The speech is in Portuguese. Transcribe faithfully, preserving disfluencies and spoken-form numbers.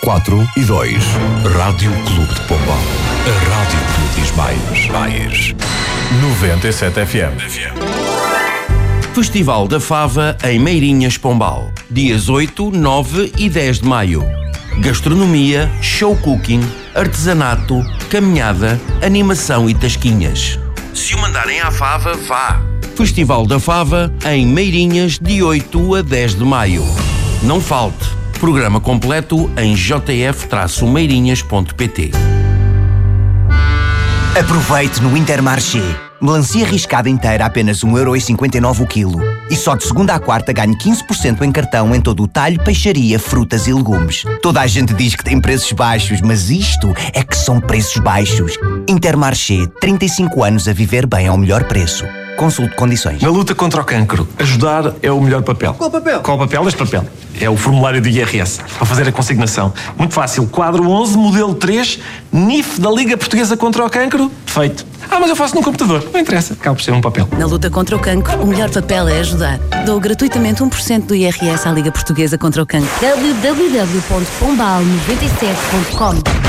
quatro e dois. Rádio Clube de Pombal. A rádio que diz mais. Mais. noventa e sete F M. Festival da Fava em Meirinhas, Pombal. Dias oito, nove e dez de maio. Gastronomia, show cooking, artesanato, caminhada, animação e tasquinhas. Se o mandarem à Fava, vá! Festival da Fava em Meirinhas, de oito a dez de maio. Não falte. Programa completo em j f meirinhas ponto p t. Aproveite no Intermarché. Melancia riscada inteira a apenas um euro e cinquenta e nove o quilo. E só de segunda à quarta ganhe quinze por cento em cartão em todo o talho, peixaria, frutas e legumes. Toda a gente diz que tem preços baixos, mas isto é que são preços baixos. Intermarché, trinta e cinco anos a viver bem ao melhor preço. Consulte condições. Na luta contra o cancro, ajudar é o melhor papel. Qual papel? Qual papel? Este papel. É o formulário do I R S, para fazer a consignação. Muito fácil. Quadro onze, modelo três, N I F da Liga Portuguesa contra o Cancro. Feito. Ah, mas eu faço num computador. Não interessa. Acaba por ser um papel. Na luta contra o cancro, o melhor papel é ajudar. Dou gratuitamente um por cento do I R S à Liga Portuguesa contra o Cancro. w w w ponto pombal noventa e sete ponto com